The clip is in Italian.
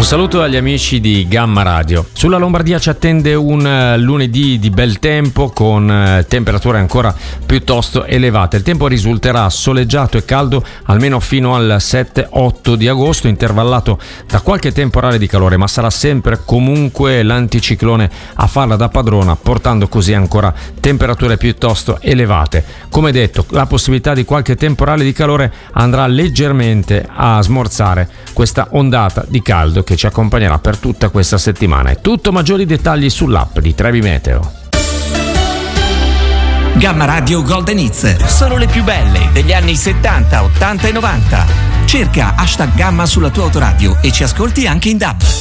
Un saluto agli amici di Gamma Radio. Sulla Lombardia ci attende un lunedì di bel tempo con temperature ancora piuttosto elevate. Il tempo risulterà soleggiato e caldo almeno fino al 7-8 di agosto, intervallato da qualche temporale di calore, ma sarà sempre comunque l'anticiclone a farla da padrona, portando così ancora temperature piuttosto elevate. Come detto, la possibilità di qualche temporale di calore andrà leggermente a smorzare questa ondata di caldo che ci accompagnerà per tutta questa settimana. È tutto, maggiori dettagli sull'app di Trevi Meteo. Gamma Radio Golden Hits, solo le più belle degli anni 70, 80 e 90. Cerca #Gamma sulla tua autoradio e ci ascolti anche in DAB.